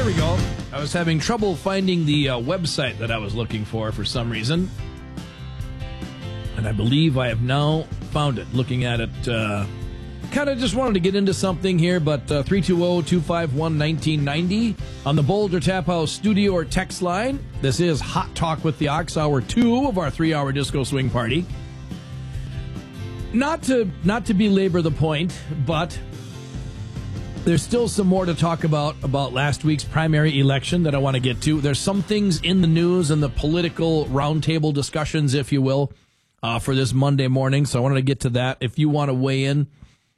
we go. I was having trouble finding the website that I was looking for some reason. And I believe I have now found it. Looking at it, kind of just wanted to get into something here, but 320-251-1990 on the Boulder Tap House studio or text line. This is Hot Talk with the Ox, Hour 2 of our 3-hour disco swing party. Not to belabor the point, but there's still some more to talk about last week's primary election that I want to get to. There's some things in the news and the political roundtable discussions, if you will, for this Monday morning. So I wanted to get to that. If you want to weigh in,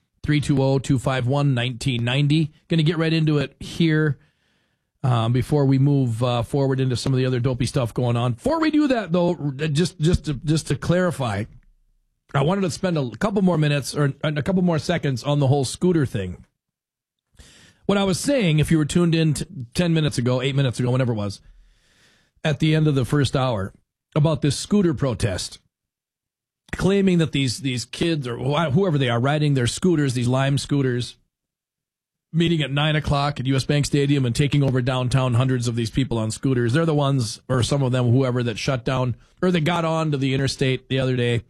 320-251-1990. Going to get right into it here before we move forward into some of the other dopey stuff going on. Before we do that, though, just to clarify, I wanted to spend a couple more minutes or a couple more seconds on the whole scooter thing. What I was saying, if you were tuned in 10 minutes ago, 8 minutes ago, whenever it was, at the end of the first hour, about this scooter protest, claiming that these kids or whoever they are riding their scooters, these Lime scooters, meeting at 9 o'clock at U.S. Bank Stadium and taking over downtown, hundreds of these people on scooters. They're the ones, or some of them, whoever, that shut down or that got onto the interstate the other day.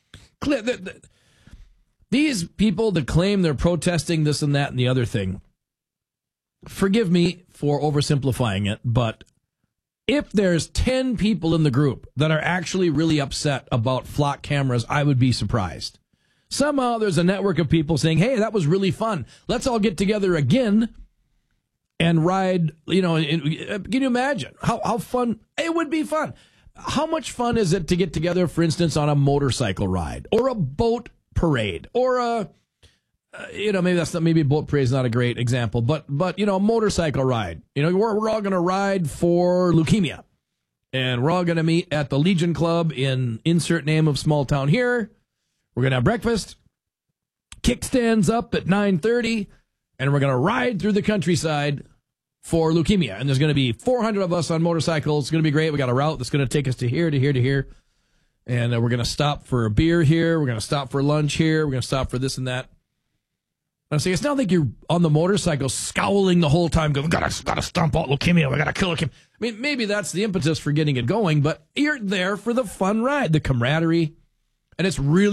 These people that claim they're protesting this and that and the other thing, forgive me for oversimplifying it, but if there's 10 people in the group that are actually really upset about flock cameras, I would be surprised. Somehow there's a network of people saying, hey, that was really fun. Let's all get together again and ride. You know, can you imagine how fun it would be? Fun. How much fun is it to get together, for instance, on a motorcycle ride or a boat parade or a maybe a boat parade is not a great example, but a motorcycle ride. We're all going to ride for leukemia, and we're all going to meet at the Legion Club in insert name of small town here. We're going to have breakfast, kickstands up at 9:30, and we're going to ride through the countryside for leukemia. And there's going to be 400 of us on motorcycles. It's going to be great. We got a route that's going to take us to here, to here, to here. And we're going to stop for a beer here. We're going to stop for lunch here. We're going to stop for this and that. I'm saying it's not like you're on the motorcycle scowling the whole time, going, gotta stomp out leukemia, we gotta kill leukemia. I mean, maybe that's the impetus for getting it going, but you're there for the fun ride, the camaraderie, and it's really